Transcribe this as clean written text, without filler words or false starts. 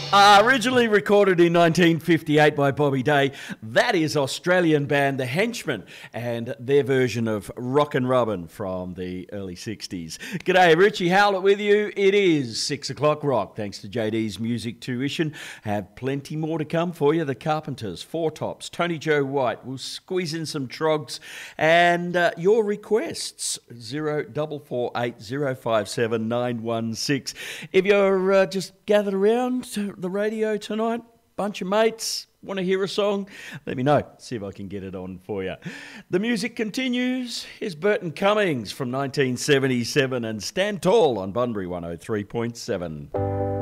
Originally recorded in 1958 by Bobby Day, that is Australian band The Henchmen and their version of Rockin' Robin from the early 60s. G'day, Richie Howlett with you. It is 6 o'clock rock, thanks to JD's Music Tuition. Have plenty more to come for you. The Carpenters, Four Tops, Tony Joe White. We'll squeeze in some trogs and your requests, 0448 057 916. If you're just gathered around the radio tonight, bunch of mates, want to hear a song, let me know, see if I can get it on for you. The music continues. Here's Burton Cummings from 1977 and Stand Tall on Bunbury 103.7.